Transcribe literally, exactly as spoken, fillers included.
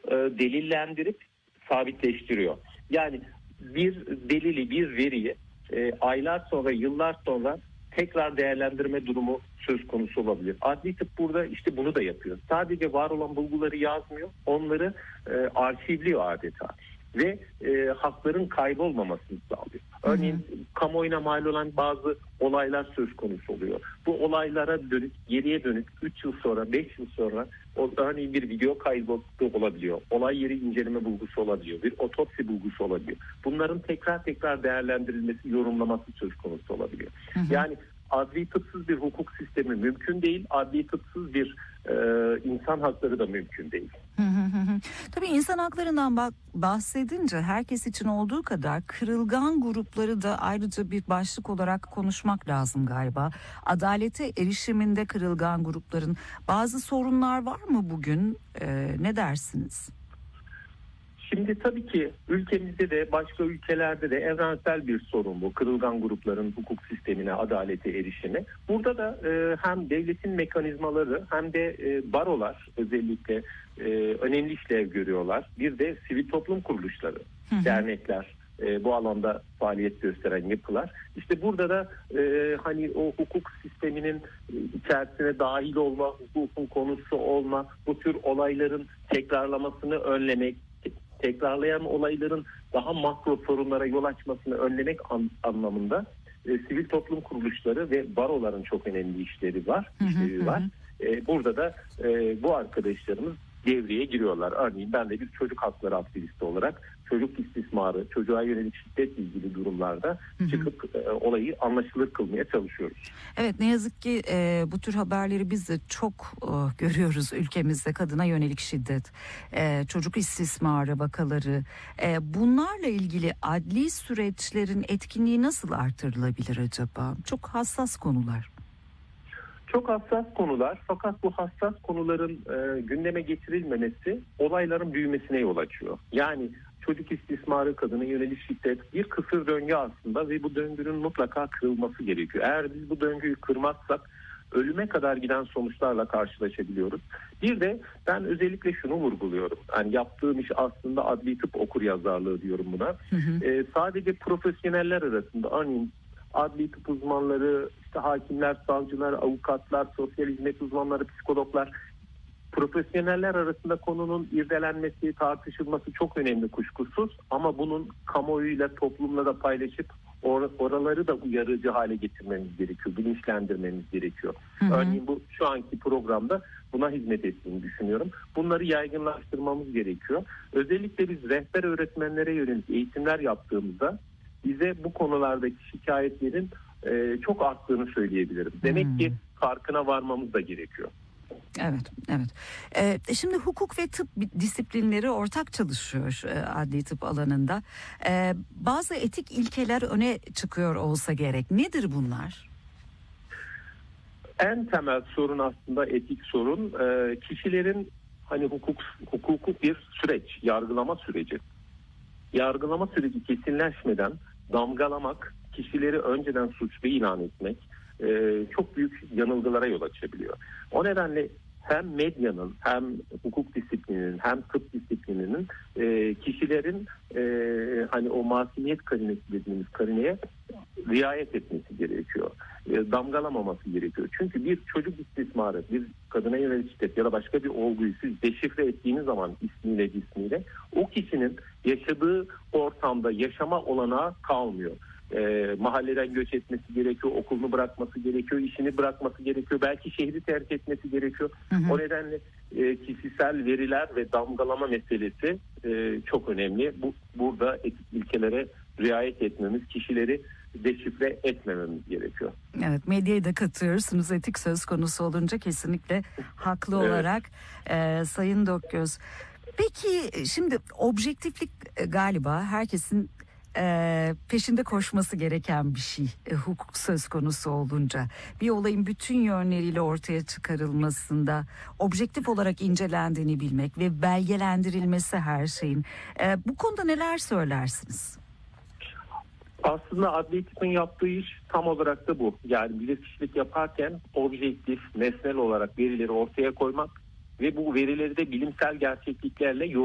e, delillendirip sabitleştiriyor. Yani bir delili, bir veriyi e, aylar sonra, yıllar sonra tekrar değerlendirme durumu söz konusu olabilir. Adli tıp burada işte bunu da yapıyor. Sadece var olan bulguları yazmıyor, onları e, arşivliyor adeta. Ve e, hakların kaybolmamasını sağlıyor. Örneğin hı hı. kamuoyuna mal olan bazı olaylar söz konusu oluyor. Bu olaylara dönük, geriye dönük üç yıl sonra, beş yıl sonra o, örneğin bir video kaydı olabiliyor. Olay yeri inceleme bulgusu olabiliyor. Bir otopsi bulgusu olabiliyor. Bunların tekrar tekrar değerlendirilmesi, yorumlaması söz konusu olabiliyor. Hı hı. Yani adli tıpsız bir hukuk sistemi mümkün değil. Adli tıpsız bir e, insan hakları da mümkün değil. Hı hı hı. Tabii insan haklarından bak, bahsedince herkes için olduğu kadar kırılgan grupları da ayrıca bir başlık olarak konuşmak lazım galiba. Adalete erişiminde kırılgan grupların bazı sorunlar var mı bugün? Ee, ne dersiniz? Şimdi tabii ki ülkemizde de başka ülkelerde de evrensel bir sorun bu. Kırılgan grupların hukuk sistemine, adalete erişimi. Burada da e, hem devletin mekanizmaları hem de e, barolar özellikle e, önemli işlev görüyorlar. Bir de sivil toplum kuruluşları, hı hı. dernekler, e, bu alanda faaliyet gösteren yapılar. İşte burada da e, hani o hukuk sisteminin içerisine dahil olma, hukukun konusu olma, bu tür olayların tekrarlamasını önlemek, tekrarlayan olayların daha makro sorunlara yol açmasını önlemek an, anlamında e, sivil toplum kuruluşları ve baroların çok önemli işleri var. Hı hı, işleri var. E, burada da e, bu arkadaşlarımız devreye giriyorlar. Örneğin ben de bir çocuk hakları aktivisti olarak çocuk istismarı, çocuğa yönelik şiddetle ilgili durumlarda hı hı. çıkıp e, olayı anlaşılır kılmaya çalışıyoruz. Evet, ne yazık ki e, bu tür haberleri biz de çok e, görüyoruz ülkemizde. Kadına yönelik şiddet, e, çocuk istismarı vakaları. E, bunlarla ilgili adli süreçlerin etkinliği nasıl artırılabilir acaba? Çok hassas konular. Çok hassas konular, fakat bu hassas konuların e, gündeme getirilmemesi olayların büyümesine yol açıyor. Yani çocuk istismarı, kadına yönelik şiddet bir kısır döngü aslında ve bu döngünün mutlaka kırılması gerekiyor. Eğer biz bu döngüyü kırmazsak ölüme kadar giden sonuçlarla karşılaşabiliyoruz. Bir de ben özellikle şunu vurguluyorum. Yani yaptığım iş aslında adli tıp okuryazarlığı diyorum buna. Hı hı. E, sadece profesyoneller arasında, örneğin adli tıp uzmanları, işte hakimler, savcılar, avukatlar, sosyal hizmet uzmanları, psikologlar, profesyoneller arasında konunun irdelenmesi, tartışılması çok önemli kuşkusuz. Ama bunun kamuoyuyla, toplumla da paylaşıp or- oraları da uyarıcı hale getirmemiz gerekiyor, bilinçlendirmemiz gerekiyor. Hı hı. Örneğin bu şu anki programda buna hizmet ettiğini düşünüyorum. Bunları yaygınlaştırmamız gerekiyor. Özellikle biz rehber öğretmenlere yönelik eğitimler yaptığımızda bize bu konulardaki şikayetlerin e, çok arttığını söyleyebilirim. Demek hmm. ki farkına varmamız da gerekiyor. Evet, evet. Ee, şimdi hukuk ve tıp disiplinleri ortak çalışıyor e, adli tıp alanında. Ee, bazı etik ilkeler öne çıkıyor olsa gerek. Nedir bunlar? En temel sorun aslında etik sorun. E, kişilerin hani hukuk hukuku bir süreç, yargılama süreci. Yargılama süreci kesinleşmeden damgalamak, kişileri önceden suçlu ilan etmek e, çok büyük yanılgılara yol açabiliyor. O nedenle hem medyanın, hem hukuk disiplininin, hem tıp disiplininin e, kişilerin e, hani o masumiyet karinesi dediğimiz karineye riayet etmesi gerekiyor. E, damgalamaması gerekiyor. Çünkü bir çocuk istismarı, bir kadına yönelik şiddet ya da başka bir olguyu siz deşifre ettiğiniz zaman ismiyle cismiyle o kişinin yaşadığı ortamda yaşama olanağı kalmıyor. E, mahalleden göç etmesi gerekiyor, okulunu bırakması gerekiyor, işini bırakması gerekiyor, belki şehri terk etmesi gerekiyor. Hı hı. O nedenle e, kişisel veriler ve damgalama meselesi e, çok önemli. Bu burada etik ilkelere riayet etmemiz, kişileri deşifre etmememiz gerekiyor. Evet, medyayı da katıyorsunuz. Etik söz konusu olunca kesinlikle haklı evet. olarak e, Sayın Dokgöz. Peki şimdi objektiflik e, galiba herkesin e, peşinde koşması gereken bir şey e, hukuk söz konusu olunca. Bir olayın bütün yönleriyle ortaya çıkarılmasında objektif olarak incelendiğini bilmek ve belgelendirilmesi her şeyin. E, bu konuda neler söylersiniz? Aslında adli tıpın yaptığı iş tam olarak da bu. Yani bilirkişilik yaparken objektif, nesnel olarak verileri ortaya koymak ve bu verileri de bilimsel gerçekliklerle